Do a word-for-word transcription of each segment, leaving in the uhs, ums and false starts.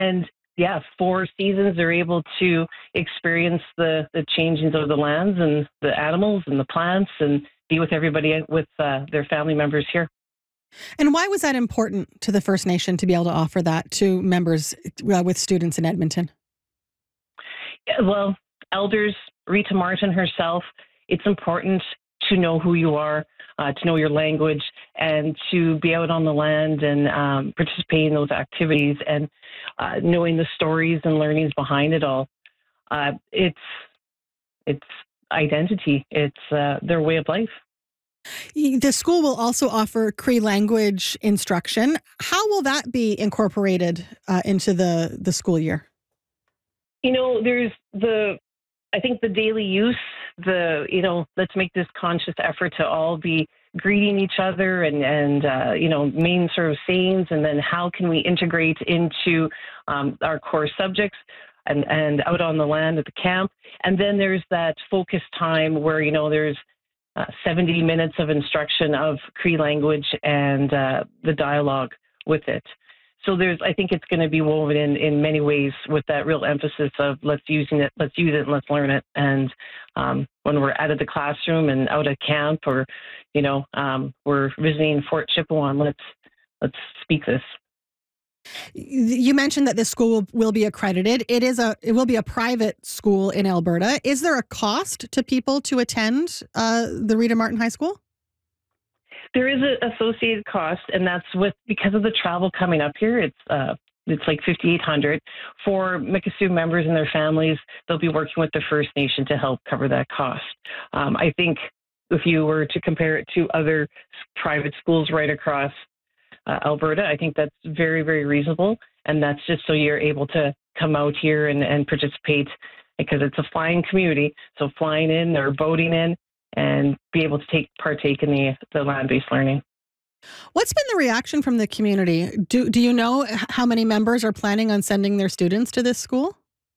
And yeah, four seasons they're able to experience the, the changings of the lands and the animals and the plants and be with everybody, with uh, their family members here. And why was that important to the First Nation to be able to offer that to members uh, with students in Edmonton? Yeah, well, elders, Rita Martin herself, it's important to know who you are, uh, to know your language, and to be out on the land and um, participate in those activities and uh, knowing the stories and learnings behind it all. Uh, it's it's identity. It's uh, their way of life. The school will also offer Cree language instruction. How will that be incorporated uh, into the, the school year? You know, there's the, I think the daily use, the, you know, let's make this conscious effort to all be greeting each other and, and uh, you know, main sort of sayings, and then how can we integrate into um, our core subjects and, and out on the land at the camp. And then there's that focus time where, you know, there's uh, seventy minutes of instruction of Cree language and uh, the dialogue with it. So there's, I think it's going to be woven in, in many ways with that real emphasis of let's using it, let's use it, and let's learn it. And um, when we're out of the classroom and out at camp, or you know, um, we're visiting Fort Chipewyan, let's let's speak this. You mentioned that this school will be accredited. It is a it will be a private school in Alberta. Is there a cost to people to attend uh, the Rita Martin High School? There is an associated cost, and that's with because of the travel coming up here. It's uh, it's like fifty-eight hundred for Mikisew members and their families. They'll be working with the First Nation to help cover that cost. Um, I think if you were to compare it to other private schools right across uh, Alberta, I think that's very, very reasonable. And that's just so you're able to come out here and, and participate, because it's a flying community. So flying in or boating in, and be able to take partake in the, the land-based learning. What's been the reaction from the community? Do do you know how many members are planning on sending their students to this school?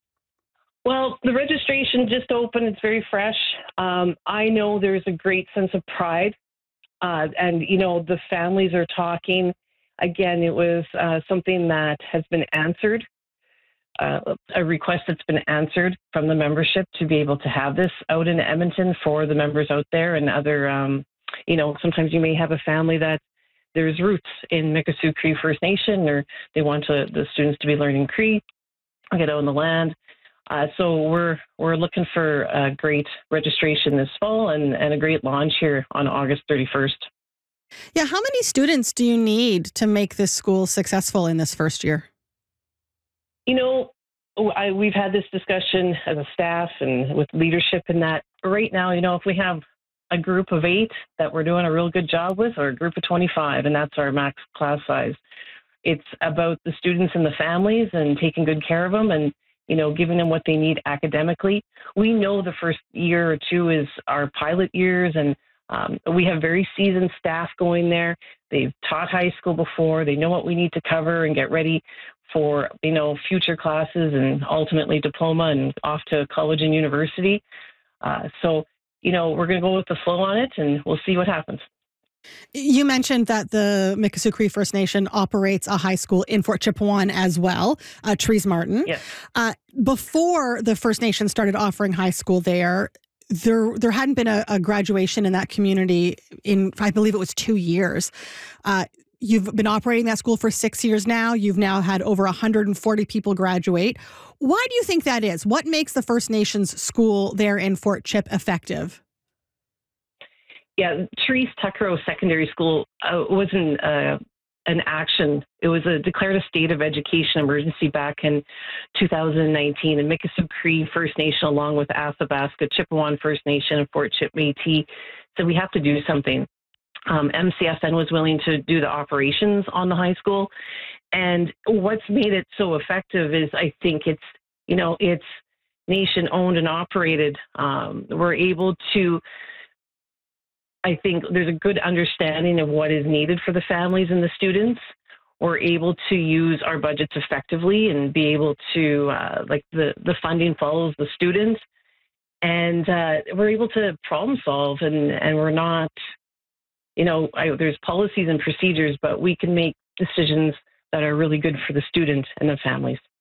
Well, the registration just opened. It's very fresh. Um, I know there's a great sense of pride. Uh, and, you know, the families are talking. Again, it was uh, something that has been answered. Uh, a request that's been answered from the membership to be able to have this out in Edmonton for the members out there and other, um, you know, sometimes you may have a family that there's roots in Mikisew Cree First Nation, or they want to, the students to be learning Cree, get out on the land. Uh, so we're we're looking for a great registration this fall and, and a great launch here on August thirty-first. Yeah, how many students do you need to make this school successful in this first year? You know, I, we've had this discussion as a staff and with leadership in that right now, you know, if we have a group of eight that we're doing a real good job with, or a group of twenty-five, and that's our max class size, it's about the students and the families and taking good care of them and, you know, giving them what they need academically. We know the first year or two is our pilot years, and um, we have very seasoned staff going there. They've taught high school before. They know what we need to cover and get ready for, you know, future classes and ultimately diploma and off to college and university. Uh, so, you know, we're going to go with the flow on it, and we'll see what happens. You mentioned that the Mikisew Cree First Nation operates a high school in Fort Chipewyan as well, uh, Trees Martin. Yes. Uh, before the First Nation started offering high school there, there there hadn't been a, a graduation in that community in, I believe it was two years. Uh, you've been operating that school for six years now. You've now had over one hundred forty people graduate. Why do you think that is? What makes the First Nations school there in Fort Chip effective? Yeah, Trees Tuckrow Secondary School uh, was an, uh, an action. It was a declared a state of education emergency back in two thousand nineteen. And Mikisew Cree First Nation, along with Athabasca, Chipewyan First Nation, and Fort Chip Métis, said we have to do something. Um, M C F N was willing to do the operations on the high school. And what's made it so effective is, I think it's, you know, it's nation owned and operated. Um, we're able to, I think there's a good understanding of what is needed for the families and the students. We're able to use our budgets effectively and be able to, uh, like the, the funding follows the students. And uh, we're able to problem solve, and, and we're not, you know, I, there's policies and procedures, but we can make decisions that are really good for the student and the families.